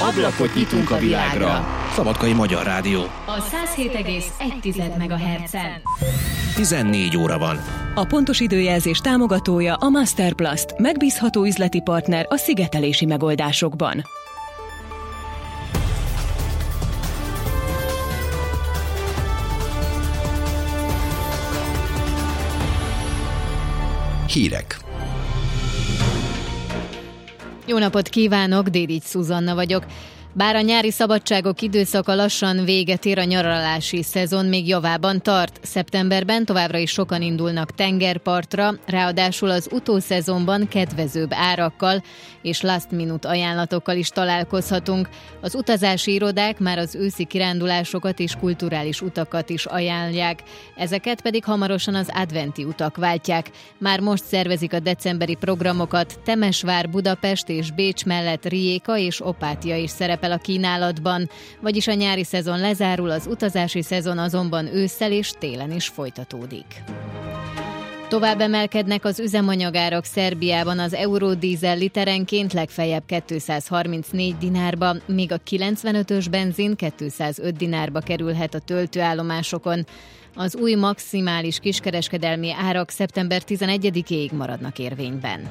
Ablakot nyitunk a világra. Szabadkai Magyar Rádió. A 107,1 MHz-en. 14 óra van. A pontos időjelzés támogatója a Masterplast, megbízható üzleti partner a szigetelési megoldásokban. Hírek. Jó napot kívánok, Dédics Szuzanna vagyok. Bár a nyári szabadságok időszaka lassan véget ér, a nyaralási szezon még javában tart. Szeptemberben továbbra is sokan indulnak tengerpartra, ráadásul az utószezonban kedvezőbb árakkal és last minute ajánlatokkal is találkozhatunk. Az utazási irodák már az őszi kirándulásokat és kulturális utakat is ajánlják. Ezeket pedig hamarosan az adventi utak váltják. Már most szervezik a decemberi programokat. Temesvár, Budapest és Bécs mellett Rijéka és Opátia is szerepel a kínálatban, vagyis a nyári szezon lezárul, az utazási szezon azonban ősszel és télen is folytatódik. Tovább emelkednek az üzemanyagárak Szerbiában, az eurodízel literenként legfeljebb 234 dinárba, míg a 95-ös benzin 205 dinárba kerülhet a töltőállomásokon. Az új maximális kiskereskedelmi árak szeptember 11-éig maradnak érvényben.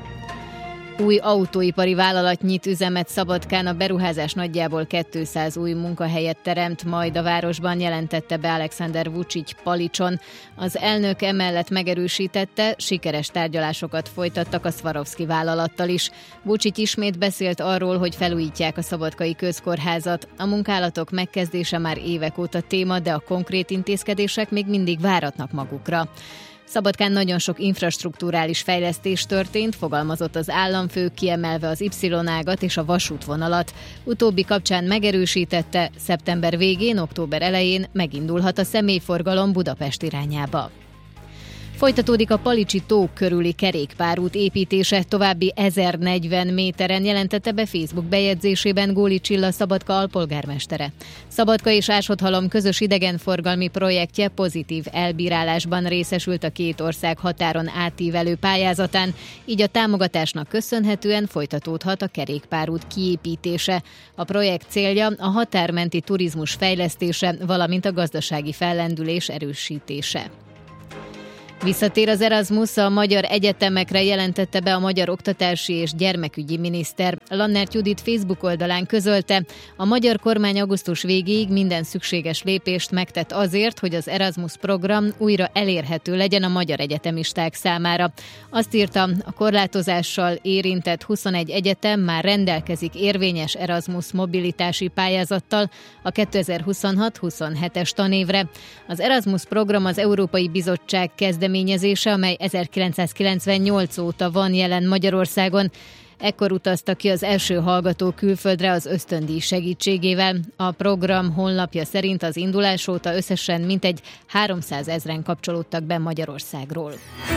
Új autóipari vállalat nyit üzemet Szabadkán, a beruházás nagyjából 200 új munkahelyet teremt majd a városban, jelentette be Alexander Vučić Palicson. Az elnök emellett megerősítette, sikeres tárgyalásokat folytattak a Swarovski vállalattal is. Vučić ismét beszélt arról, hogy felújítják a szabadkai közkórházat. A munkálatok megkezdése már évek óta téma, de a konkrét intézkedések még mindig váratnak magukra. Szabadkán nagyon sok infrastrukturális fejlesztés történt, fogalmazott az államfő, kiemelve az Y-ágat és a vasútvonalat. Utóbbi kapcsán megerősítette, szeptember végén, október elején megindulhat a személyforgalom Budapest irányába. Folytatódik a Palicsi tó körüli kerékpárút építése, további 1040 méteren, jelentette be Facebook bejegyzésében Góli Csilla Szabadka alpolgármestere. Szabadka és Ársodhalom közös idegenforgalmi projektje pozitív elbírálásban részesült a két ország határon átívelő pályázatán, így a támogatásnak köszönhetően folytatódhat a kerékpárút kiépítése. A projekt célja a határmenti turizmus fejlesztése, valamint a gazdasági fellendülés erősítése. Visszatér az Erasmus a magyar egyetemekre, jelentette be a magyar oktatási és gyermekügyi miniszter. Lannert Judit Facebook oldalán közölte, a magyar kormány augusztus végéig minden szükséges lépést megtett azért, hogy az Erasmus program újra elérhető legyen a magyar egyetemisták számára. Azt írta, a korlátozással érintett 21 egyetem már rendelkezik érvényes Erasmus mobilitási pályázattal a 2026-27-es tanévre. Az Erasmus program az Európai Bizottság kezdeményezése, amely 1998 óta van jelen Magyarországon. Ekkor utaztak ki az első hallgatók külföldre az ösztöndíj segítségével. A program honlapja szerint az indulás óta összesen mintegy 300 000-en kapcsolódtak be Magyarországról.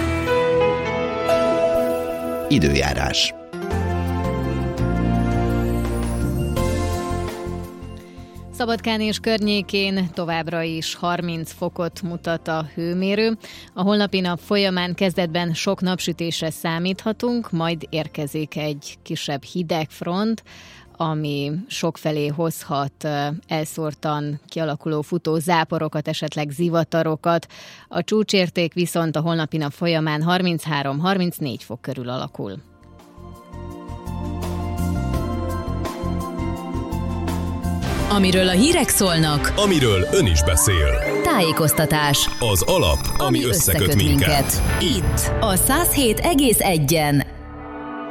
Időjárás. Szabadkán és környékén továbbra is 30 fokot mutat a hőmérő. A holnapi nap folyamán kezdetben sok napsütésre számíthatunk, majd érkezik egy kisebb hidegfront, ami sokfelé hozhat elszórtan kialakuló futó záporokat, esetleg zivatarokat. A csúcsérték viszont a holnapi nap folyamán 33-34 fok körül alakul. Amiről a hírek szólnak, amiről ön is beszél. Tájékoztatás. Az alap, ami összeköt minket. Itt a 107,1-en.